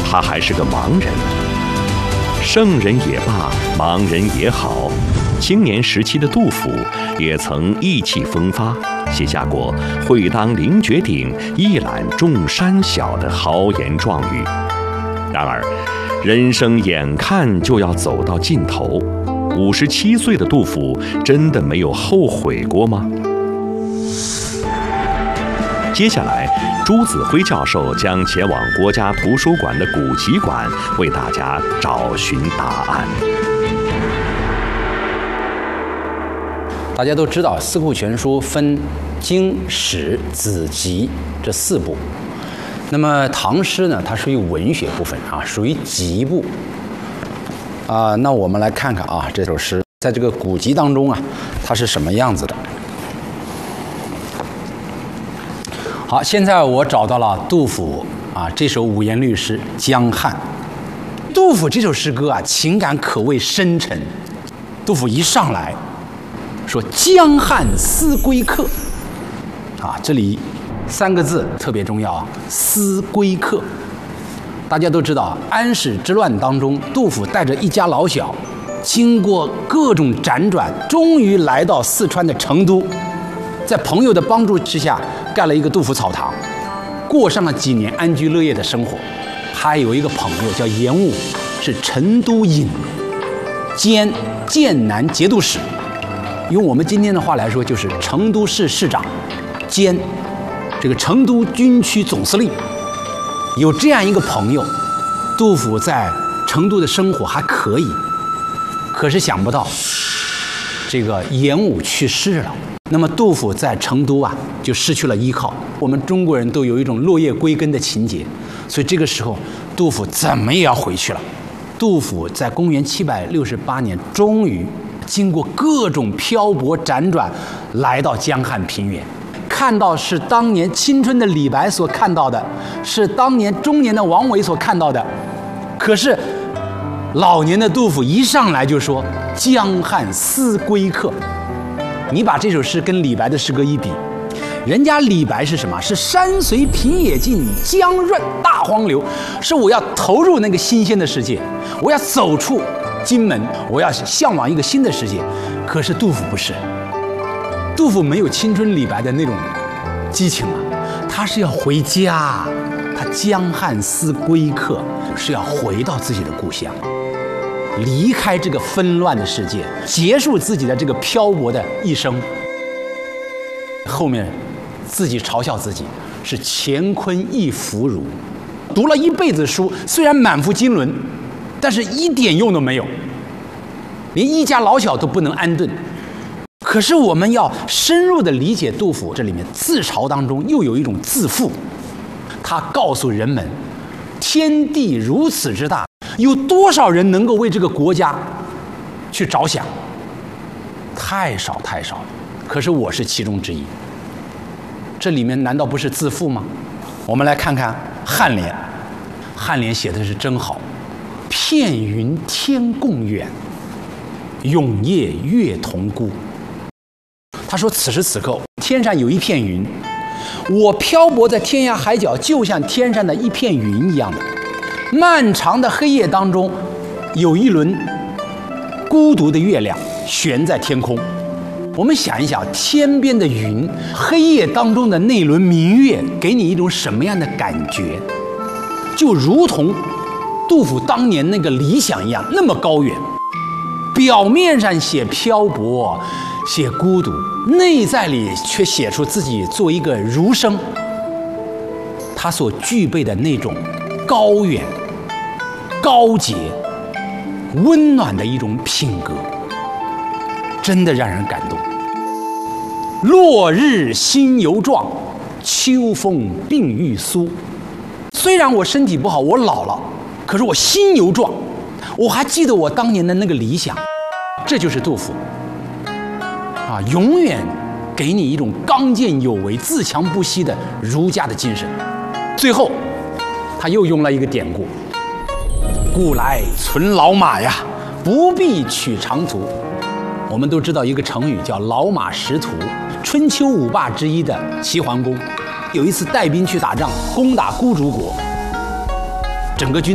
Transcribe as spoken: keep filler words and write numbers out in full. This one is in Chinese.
他还是个盲人呢。圣人也罢，盲人也好，青年时期的杜甫也曾意气风发，写下过“会当凌绝顶，一览众山小”的豪言壮语。然而，人生眼看就要走到尽头，五十七岁的杜甫真的没有后悔过吗？接下来，朱子辉教授将前往国家图书馆的古籍馆，为大家找寻答案。 大家都知道，《四库全书》分经、史、子集这四部。那么唐诗呢，它属于文学部分啊，属于集部。啊，那我们来看看啊，这首诗在这个古籍当中啊，它是什么样子的？好，现在我找到了杜甫啊这首五言律诗《江汉》。杜甫这首诗歌啊，情感可谓深沉。杜甫一上来说“江汉思归客”，啊，这里三个字特别重要啊，“思归客”。大家都知道，安史之乱当中，杜甫带着一家老小，经过各种辗转，终于来到四川的成都，在朋友的帮助之下，盖了一个杜甫草堂，过上了几年安居乐业的生活。还有一个朋友叫严武，是成都尹兼剑南节度使，用我们今天的话来说，就是成都市市长兼这个成都军区总司令。有这样一个朋友，杜甫在成都的生活还可以，可是想不到这个严武去世了，那么杜甫在成都啊就失去了依靠。我们中国人都有一种落叶归根的情节，所以这个时候杜甫怎么也要回去了。杜甫在公元七百六十八年，终于经过各种漂泊辗转，来到江汉平原，看到是当年青春的李白所看到的，是当年中年的王维所看到的。可是老年的杜甫一上来就说“江汉思归客”。你把这首诗跟李白的诗歌一比，人家李白是什么？是山随平野尽，江润大荒流，是我要投入那个新鲜的世界，我要走出荆门，我要向往一个新的世界。可是杜甫不是，杜甫没有青春李白的那种激情啊，他是要回家，他江汉思归客，是要回到自己的故乡，离开这个纷乱的世界，结束自己的这个漂泊的一生。后面自己嘲笑自己是乾坤一腐儒，读了一辈子书，虽然满腹经纶，但是一点用都没有，连一家老小都不能安顿。可是我们要深入的理解杜甫，这里面自嘲当中又有一种自负。他告诉人们，天地如此之大，有多少人能够为这个国家去着想？太少太少了。可是我是其中之一。这里面难道不是自负吗？我们来看看颔联，颔联写的是真好：片云天共远，永夜月同孤。他说，此时此刻天上有一片云，我漂泊在天涯海角，就像天上的一片云一样的。漫长的黑夜当中，有一轮孤独的月亮悬在天空。我们想一想，天边的云，黑夜当中的那轮明月，给你一种什么样的感觉？就如同杜甫当年那个理想一样，那么高远。表面上写漂泊，写孤独，内在里却写出自己做一个儒生，他所具备的那种高远、高洁、温暖的一种品格，真的让人感动。落日心犹壮，秋风鬓欲苏。虽然我身体不好，我老了，可是我心犹壮，我还记得我当年的那个理想。这就是杜甫啊，永远给你一种刚健有为、自强不息的儒家的精神。最后他又用了一个典故：古来存老马呀，不必取长途。我们都知道一个成语叫老马识途。春秋五霸之一的齐桓公有一次带兵去打仗，攻打孤竹国，整个军